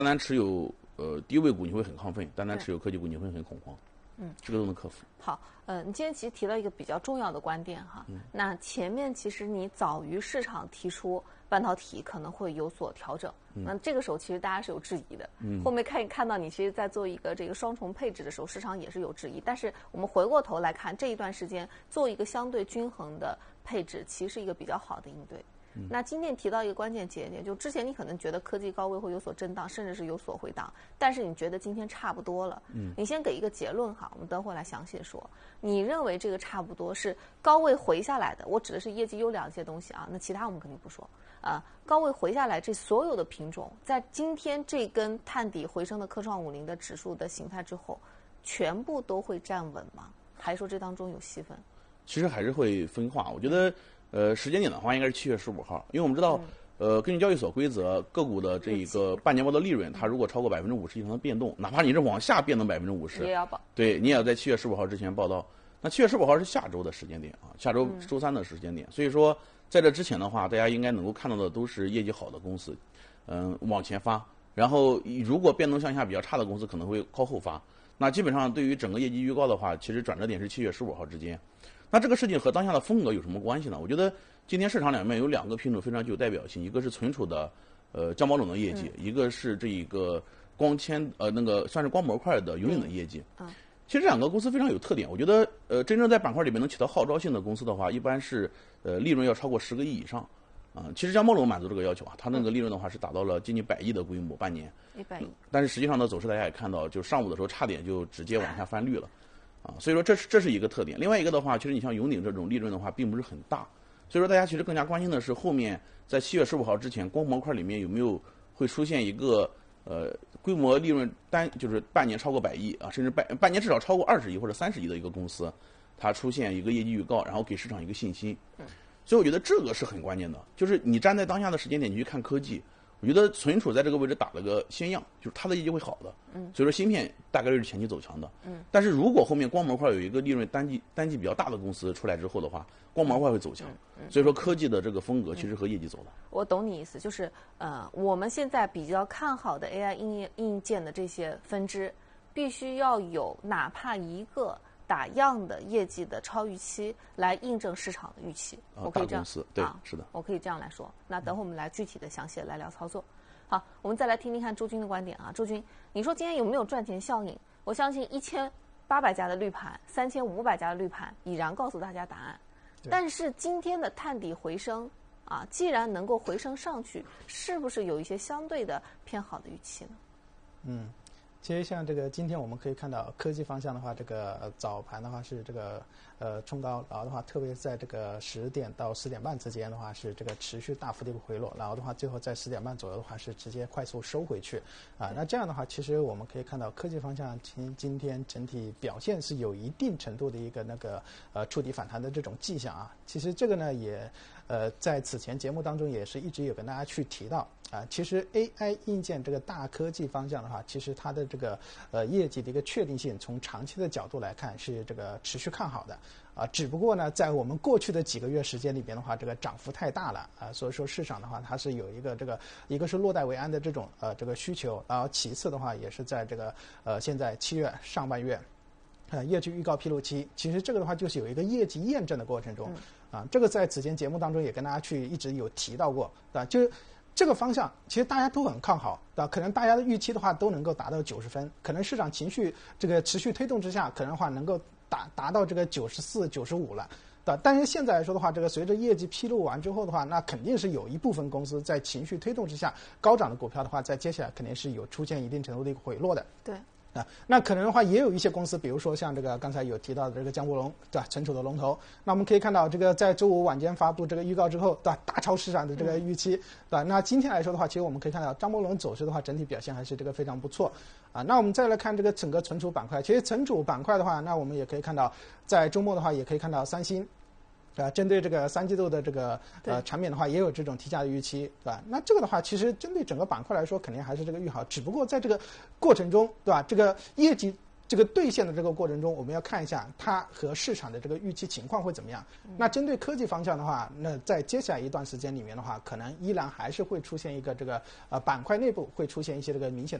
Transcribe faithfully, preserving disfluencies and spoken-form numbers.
单单持有呃低位股你会很亢奋，单单持有科技股你会很恐慌。嗯，这个都能克服。 好，呃，你今天其实提了一个比较重要的观点哈。嗯。那前面其实你早于市场提出半导体可能会有所调整，嗯、那这个时候其实大家是有质疑的。嗯。后面看看到你其实在做一个这个双重配置的时候，市场也是有质疑。但是我们回过头来看这一段时间做一个相对均衡的配置，其实是一个比较好的应对。嗯、那今天提到一个关键节点，就之前你可能觉得科技高位会有所震荡，甚至是有所回档，但是你觉得今天差不多了。嗯，你先给一个结论哈，我们等会儿来详细说。你认为这个差不多是高位回下来的？我指的是业绩优良这些东西啊，那其他我们肯定不说。啊，高位回下来，这所有的品种在今天这根探底回升的科创五零的指数的形态之后，全部都会站稳吗？还是说这当中有细分？ 其实还是会分化，我觉得。呃，时间点的话，应该是七月十五号，因为我们知道，嗯、呃，根据交易所规则，个股的这一个半年报的利润，它如果超过百分之五十以上的变动，哪怕你是往下变动百分之五十， 也要报。 对，你也要在七月十五号之前报到。那七月十五号是下周的时间点啊，下周周三的时间点，嗯、所以说在这之前的话，大家应该能够看到的都是业绩好的公司，嗯、呃，往前发。然后如果变动向下比较差的公司，可能会靠后发。那基本上对于整个业绩预告的话，其实转折点是七月十五号之间。那这个事情和当下的风格有什么关系呢？我觉得今天市场两面有两个品种非常具有代表性，一个是存储的呃江宝龙的业绩，嗯、一个是这一个光纤呃那个算是光模块的永影的业绩。嗯，嗯其实这两个公司非常有特点，我觉得呃真正在板块里面能起到号召性的公司的话，一般是呃利润要超过十个亿以上。啊、呃，其实江宝龙满足这个要求啊，它那个利润的话是达到了接近百亿的规模，半年。 一百亿。 但是实际上的走势大家也看到，就上午的时候差点就直接往下翻绿了。啊，所以说这是这是一个特点。另外一个的话，其实你像永鼎这种利润的话，并不是很大，所以说大家其实更加关心的是后面在七月十五号之前，光模块里面有没有会出现一个呃规模利润单就是半年超过百亿啊，甚至半半年至少超过二十亿或者三十亿的一个公司，它出现一个业绩预告，然后给市场一个信心。嗯，所以我觉得这个是很关键的，就是你站在当下的时间点，你去看科技。我觉得存储在这个位置打了个先样，就是它的业绩会好的，嗯，所以说芯片大概率是前期走强的，嗯，但是如果后面光模块有一个利润单季单季比较大的公司出来之后的话，光模块会走强，嗯嗯、所以说科技的这个风格其实和业绩走的。 我懂你意思，就是呃，我们现在比较看好的 A I 硬硬件的这些分支，必须要有哪怕一个打样的业绩的超预期来印证市场的预期， 啊、 我可以这样， 对、 啊， 是的， 我可以这样来说。那等会我们来具体的详细来聊操作。好，我们再来听听看周军的观点啊。周军，你说今天有没有赚钱效应？我相信一千八百家的绿盘，三千五百家的绿盘已然告诉大家答案。但是今天的探底回升啊，既然能够回升上去，是不是有一些相对的偏好的预期呢？ 嗯。其实像这个今天我们可以看到科技方向的话，这个、呃、早盘的话是这个呃冲高，然后的话特别在这个十点到十点半之间的话是这个持续大幅的一个回落，然后的话最后在十点半左右的话是直接快速收回去啊。那这样的话，其实我们可以看到科技方向今今天整体表现是有一定程度的一个那个呃触底反弹的这种迹象啊。其实这个呢也呃在此前节目当中也是一直有跟大家去提到。啊，其实 A I 硬件这个大科技方向的话，其实它的这个呃业绩的一个确定性，从长期的角度来看是这个持续看好的啊。只不过呢，在我们过去的几个月时间里边的话，这个涨幅太大了啊，所以说市场的话，它是有一个这个一个是落袋为安的这种呃这个需求，然后其次的话也是在这个呃现在七月上半月。呃，业绩预告披露期，其实这个的话就是有一个业绩验证的过程中，嗯、啊，这个在此前节目当中也跟大家去一直有提到过，对吧？就是这个方向，其实大家都很看好，对吧？可能大家的预期的话都能够达到九十分，可能市场情绪这个持续推动之下，可能的话能够达达到这个九十四、九十五了。对，但是现在来说的话，这个随着业绩披露完之后的话，那肯定是有一部分公司在情绪推动之下，高涨的股票的话，在接下来肯定是有出现一定程度的一个回落的。 对。 啊，那可能的话，也有一些公司，比如说像这个刚才有提到的这个江波龙，对吧？存储的龙头，那我们可以看到，这个在周五晚间发布这个预告之后，对吧？大超市场的这个预期，对吧？那今天来说的话，其实我们可以看到，张波龙走势的话，整体表现还是这个非常不错啊。那我们再来看这个整个存储板块，其实存储板块的话，那我们也可以看到，在周末的话，也可以看到三星。啊，针对这个三季度的这个呃产品的话，也有这种提价的预期，对吧？那这个的话，其实针对整个板块来说，肯定还是这个利好，只不过在这个过程中，对吧？这个业绩这个兑现的这个过程中，我们要看一下它和市场的这个预期情况会怎么样。那针对科技方向的话，那在接下来一段时间里面的话，可能依然还是会出现一个这个呃板块内部会出现一些这个明显